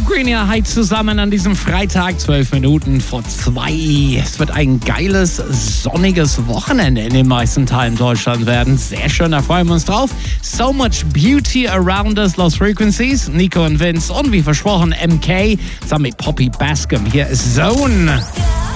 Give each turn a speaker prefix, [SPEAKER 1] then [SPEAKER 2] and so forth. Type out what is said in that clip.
[SPEAKER 1] Green hier, hi zusammen an diesem Freitag, 12 Minuten vor 2. Es wird ein geiles, sonniges Wochenende in den meisten Teilen Deutschlands werden. Sehr schön, da freuen wir uns drauf. So much beauty around us, Lost Frequencies. Nico und Vince und wie versprochen MK zusammen mit Poppy Bascom. Hier ist Zone.